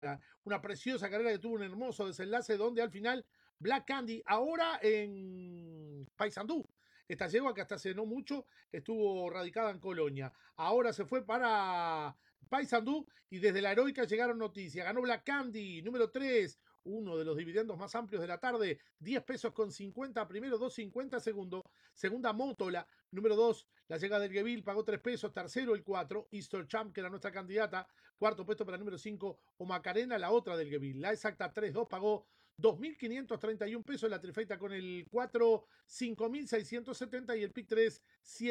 Una preciosa carrera que tuvo un hermoso desenlace donde al final Black Candy, ahora en Paysandú, esta yegua que hasta hace no mucho estuvo radicada en Colonia. Ahora se fue para Paysandú y desde la Heroica llegaron noticias. Ganó Black Candy, número 3, uno de los dividendos más amplios de la tarde, 10 pesos con 50, primero 2.50 segundo, segunda Mótola, número 2, la llegada del Gueville, pagó 3 pesos, tercero el 4, Easter Champ, que era nuestra candidata, cuarto puesto para el número 5, o Macarena, la otra del Gueville, la exacta 3-2, pagó 2.531 pesos, la trifecta con el 4, 5.670 y el pick 3,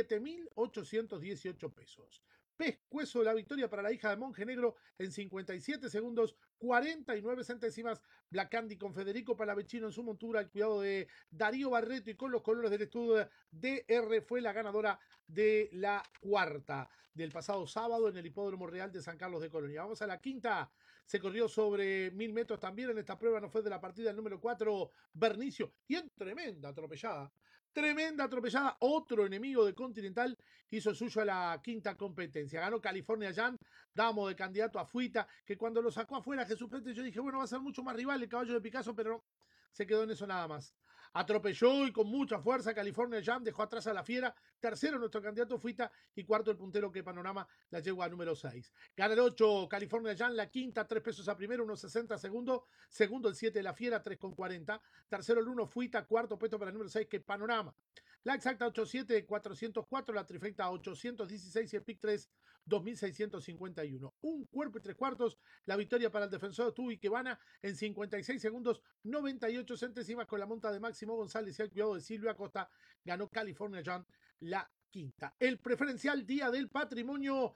7.818 pesos. Pescuezo de la victoria para la hija de Monje Negro en 57 segundos, 49 centésimas. Black Candy con Federico Palavecino en su montura, el cuidado de Darío Barreto y con los colores del estudio DR fue la ganadora de la cuarta del pasado sábado en el Hipódromo Real de San Carlos de Colonia. Vamos a la quinta. Se corrió sobre 1.000 metros también en esta prueba, no fue de la partida el número 4, Bernicio, y en tremenda atropellada. Tremenda atropellada, otro enemigo de Continental hizo suyo a la quinta competencia. Ganó California Jan, damos de candidato a Fuita, que cuando lo sacó afuera Jesús Pérez, yo dije, bueno, va a ser mucho más rival el caballo de Picasso, pero no, se quedó en eso nada más. Atropelló y con mucha fuerza California Jam, dejó atrás a la Fiera, tercero nuestro candidato Fuita y cuarto el puntero que Panorama la llegó a número 6. Gana el 8 California Jam, la quinta 3 pesos a primero, 1.60 segundo, segundo el 7 la Fiera 3.40, tercero el 1 Fuita, cuarto puesto para el número 6 que Panorama. La exacta 87 404, la trifecta 816 y el pick 3 2.651. Un cuerpo y tres cuartos, la victoria para el defensor Tubi Quebana en 56 segundos, 98 centésimas con la monta de Máximo González y el cuidado de Silvia Acosta. Ganó California John la quinta. El preferencial Día del Patrimonio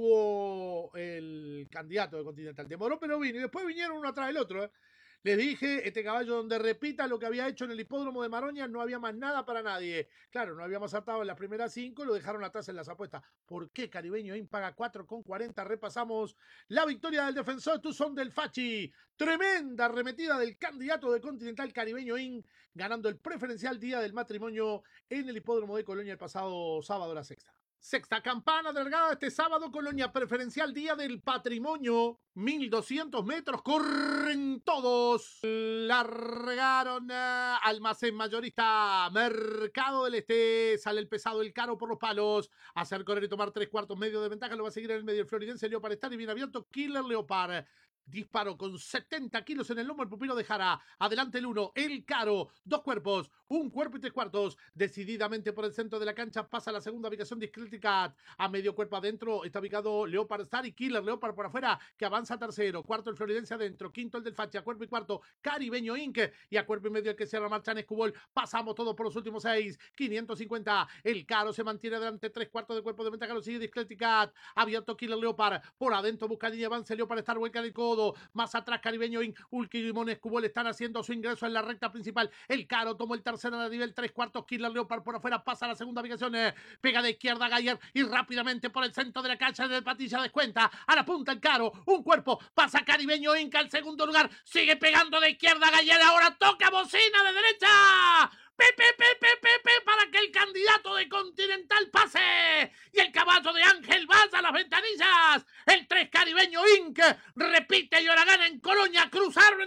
tuvo el candidato de Continental. Demoró, pero vino. Y después vinieron uno atrás del otro. Les dije, este caballo donde repita lo que había hecho en el hipódromo de Maroña, no había más nada para nadie. Claro, no habíamos saltado en las primeras 5, lo dejaron atrás en las apuestas. ¿Por qué Caribeño In paga 4,40? Repasamos la victoria del defensor Tuzón del Fachi. Tremenda arremetida del candidato de Continental Caribeño In, ganando el preferencial Día del Matrimonio en el hipódromo de Colonia el pasado sábado, la sexta. Sexta campana delgada este sábado, Colonia preferencial Día del Patrimonio. 1.200 metros, corren todos. Largaron Almacén Mayorista, Mercado del Este. Sale el pesado, el caro por los palos. Hacer correr y tomar 3/4 medio de ventaja. Lo va a seguir en el medio el floridense Leopard. Está y bien abierto. Killer Leopard. Disparo con 70 kilos en el lomo el pupilo de Jara. Adelante el 1, el caro. Dos cuerpos, un cuerpo y tres cuartos. Decididamente por el centro de la cancha pasa la segunda ubicación Discreticat. A medio cuerpo adentro está ubicado Leopard Star y Killer Leopard por afuera que avanza tercero. Cuarto el floridense adentro. Quinto el del Fachi. A cuerpo y cuarto Caribeño Inc. Y a cuerpo y medio el que cierra marcha en Escubol. Pasamos todos por los últimos 6. 550. El caro se mantiene delante. 3/4 de cuerpo de ventaja. Lo sigue Discreticat. Abierto Killer Leopard. Por adentro busca línea avance Leopard Star. Vuelca el codo. Más atrás Caribeño Inc. Ulki y Limón Escubol están haciendo su ingreso en la recta principal. El caro tomó el tercero a nivel 3/4. Killer Leopard por afuera pasa a la segunda ubicación. Pega de izquierda a Gayer y rápidamente por el centro de la cancha de Patilla descuenta. A la punta el caro. Un cuerpo. Pasa Caribeño Inc. al segundo lugar. Sigue pegando de izquierda a Gayer. Ahora toca bocina de derecha. Pepe, para que el candidato de Continental pase y el caballo de Ángel vaya a las ventanillas. El 3 Caribeño Inc. repite y ahora gana en Colonia. Cruzaron,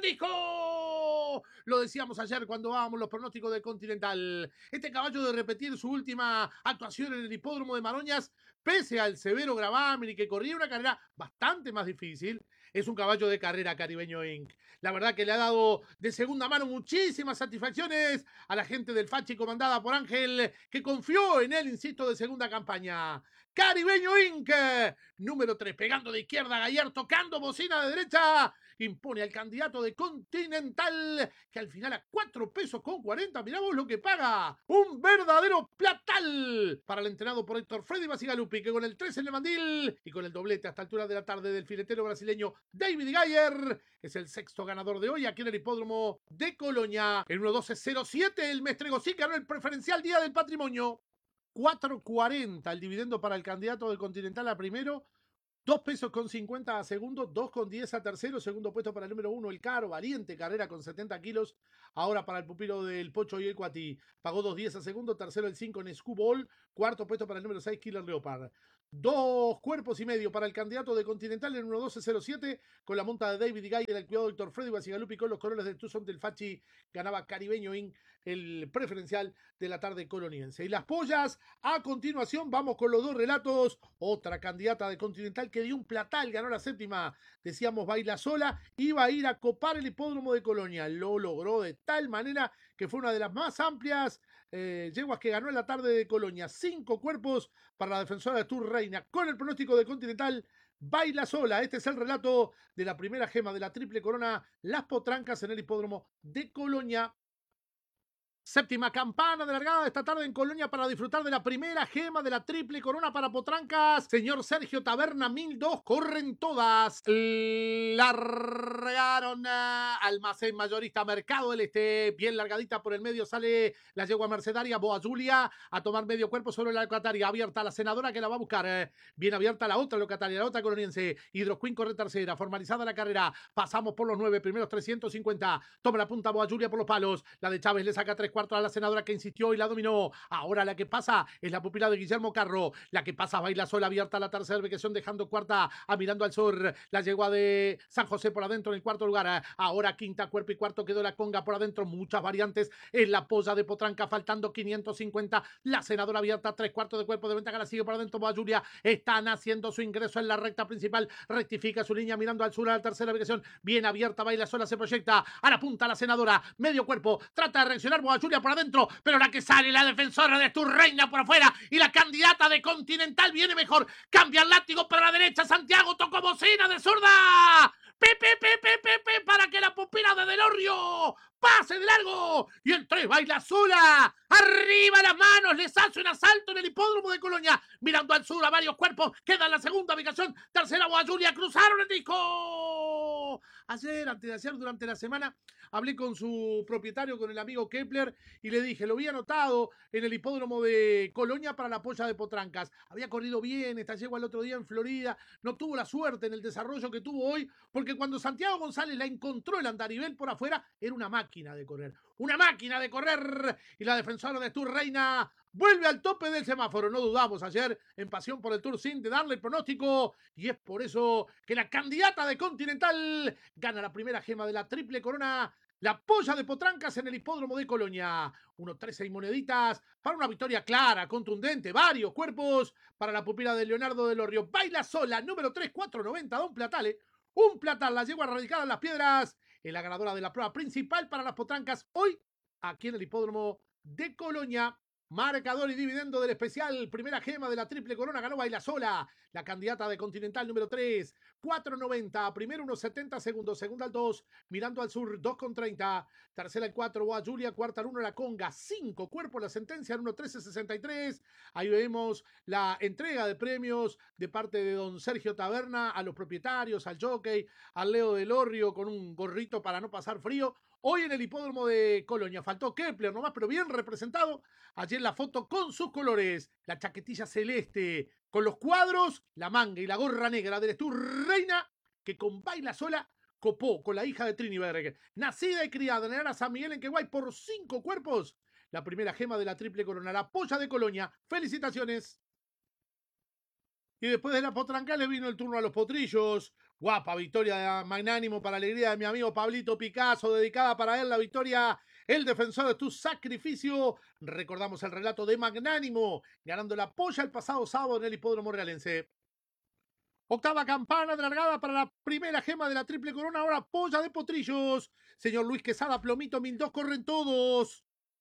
dijo. Lo decíamos ayer cuando dábamos los pronósticos de Continental. Este caballo de repetir su última actuación en el hipódromo de Maroñas, pese al severo gravamen y que corría una carrera bastante más difícil, es un caballo de carrera Caribeño Inc. La verdad que le ha dado de segunda mano muchísimas satisfacciones a la gente del Fachi comandada por Ángel, que confió en él, insisto, de segunda campaña. Caribeño Inc. Número 3, pegando de izquierda a Gayer, tocando bocina de derecha, impone al candidato de Continental, que al final a 4 pesos con 40, mirá vos lo que paga. Un verdadero platal para el entrenado por Héctor Freddy Basigalupi, que con el 3 en el mandil y con el doblete hasta altura de la tarde del filetero brasileño David Gayer, es el sexto ganador de hoy aquí en el hipódromo de Colonia. En 1.12.07 el Mestregosí ganó el preferencial Día del Patrimonio. 4.40 el dividendo para el candidato del Continental a primero. 2 pesos con 50 a segundo, 2,10 a tercero, segundo puesto para el número 1, el caro, valiente carrera con 70 kilos, ahora para el pupilo del Pocho y el Cuati, pagó 2,10 a segundo, tercero el 5 en Scuball, cuarto puesto para el número 6, Killer Leopard. 2 cuerpos y medio para el candidato de Continental en 1.12.07 con la monta de David Gay en el cuidado de Héctor Freddy Basigalupi con los colores del Tucson del Fachi. Ganaba Caribeño Inc. el preferencial de la tarde coloniense. Y las pollas, a continuación vamos con los dos relatos. Otra candidata de Continental que dio un platal, ganó la séptima. Decíamos Baila Sola, iba a ir a copar el hipódromo de Colonia. Lo logró de tal manera que fue una de las más amplias yeguas que ganó en la tarde de Colonia. 5 cuerpos para la defensora de Tour Reina. Con el pronóstico de Continental, Baila Sola. Este es el relato de la primera gema de la triple corona, las potrancas en el hipódromo de Colonia. Séptima campana de largada esta tarde en Colonia para disfrutar de la primera gema de la triple corona para potrancas. Señor Sergio Taberna, 1002, corren todas. Largaron Almacén Mayorista Mercado del Este, bien largadita por el medio, sale la yegua mercedaria Boa Julia a tomar medio cuerpo sobre la locataria. Abierta la senadora que la va a buscar. Bien abierta la otra locataria, la otra coloniense. Hidrosquín corre tercera, formalizada la carrera. Pasamos por los 9, primeros 350. Toma la punta Boa Julia por los palos. La de Chávez le saca 3 cuartos a la senadora que insistió y la dominó. Ahora la que pasa es la pupila de Guillermo Carro. La que pasa Baila Sola, abierta la tercera ubicación, dejando cuarta a Mirando al Sur. La yegua de San José por adentro en el cuarto lugar. Ahora quinta, cuerpo y cuarto quedó la Conga por adentro. Muchas variantes en la polla de potranca, faltando 550. La senadora abierta, 3 cuartos de cuerpo de ventaja, la sigue por adentro Boa Julia. Están haciendo su ingreso en la recta principal. Rectifica su línea Mirando al Sur a la tercera ubicación. Bien abierta, Baila Sola, se proyecta a la punta la senadora. Medio cuerpo, trata de reaccionar Boa Julia por adentro, pero la que sale, la defensora de Tour Reina por afuera y la candidata de Continental viene mejor. Cambia el látigo para la derecha. Santiago tocó bocina de zurda. Pepe, para que la pupila de Delorrio pase de largo. Y el 3 Baila Sola. Arriba las manos, les hace un asalto en el hipódromo de Colonia. Mirando al sur a varios cuerpos. Queda en la segunda ubicación. Tercera Boa Julia. Cruzaron el disco. Ayer, antes de ayer, durante la semana, hablé con su propietario, con el amigo Kepler, y le dije, lo había anotado en el hipódromo de Colonia para la polla de potrancas. Había corrido bien esta yegua el otro día en Florida, no tuvo la suerte en el desarrollo que tuvo hoy, porque cuando Santiago González la encontró el andarivel por afuera, era una máquina de correr. ¡Una máquina de correr! Y la defensora de Tour Reina vuelve al tope del semáforo. No dudamos ayer en Pasión por el Tour Sin de darle el pronóstico, y es por eso que la candidata de Continental gana la primera gema de la triple corona, la polla de potrancas en el hipódromo de Colonia. 1.13 y moneditas para una victoria clara, contundente, varios cuerpos para la pupila de Leonardo Delorrio. Baila Sola, número 3, 4.90, un platale. Un platal, la yegua radicada en las piedras, en la ganadora de la prueba principal para las potrancas hoy aquí en el hipódromo de Colonia. Marcador y dividendo del especial. Primera gema de la triple corona ganó Baila Sola, la candidata de Continental número 3. 4.90. Primero 1.70 segundos. Segunda al 2. Mirando al sur 2.30. Tercera el 4. Boa Julia. Cuarta al 1. La Conga. 5 cuerpos. La sentencia en 1.13.63. Ahí vemos la entrega de premios de parte de don Sergio Taberna a los propietarios, al jockey, al Leo Delorrio con un gorrito para no pasar frío. Hoy en el hipódromo de Colonia faltó Kepler nomás, pero bien representado. Allí en la foto con sus colores. La chaquetilla celeste con los cuadros, la manga y la gorra negra del Tour Reina, que con Baila Sola copó con la hija de Triniberg. Nacida y criada en el Ara San Miguel en Queguay por 5 cuerpos. La primera gema de la triple corona, la polla de Colonia. ¡Felicitaciones! Y después de la potranca le vino el turno a los potrillos. Guapa victoria magnánimo para alegría de mi amigo Pablito Picasso, dedicada para él la victoria, el defensor de tu sacrificio. Recordamos el relato de Magnánimo, ganando la polla el pasado sábado en el hipódromo realense. Octava campana de largada para la primera gema de la triple corona, ahora polla de potrillos. Señor Luis Quesada, Plomito, 1002, corren todos.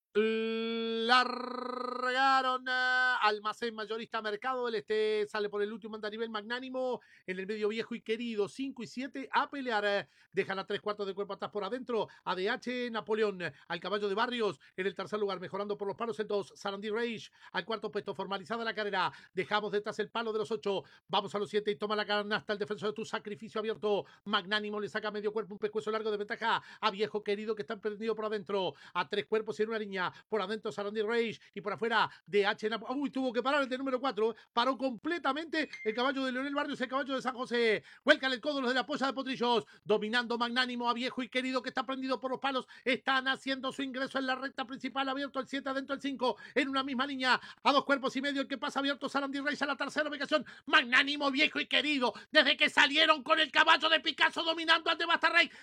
Largaron Almacén Mayorista Mercado del Este, sale por el último andarivel Magnánimo, en el medio viejo y querido 5 y 7 a pelear, dejan a 3 cuartos de cuerpo atrás por adentro, ADH Napoleón al caballo de Barrios en el tercer lugar, mejorando por los palos el 2, Sarandí Rage al cuarto puesto, formalizada la carrera, dejamos detrás el palo de los 8, vamos a los 7 y toma la canasta el defensor de tu sacrificio abierto, Magnánimo le saca medio cuerpo, un pescuezo largo de ventaja a viejo querido que está emprendido por adentro, a 3 cuerpos y en una línea. línea. Por adentro Sarandí Rage y por afuera de H. Uy, tuvo que parar el de número 4. Paró completamente el caballo de Leonel Barrios, el caballo de San José. Vuelcan el codo los de la Polla de Potrillos. Dominando Magnánimo a Viejo y Querido, que está prendido por los palos. Están haciendo su ingreso en la recta principal. Abierto el 7, adentro el 5. En una misma línea. A 2 cuerpos y medio. El que pasa abierto Sarandí Rage a la tercera ubicación. Magnánimo, Viejo y Querido. Desde que salieron con el caballo de Picasso dominando al de Bastarrey.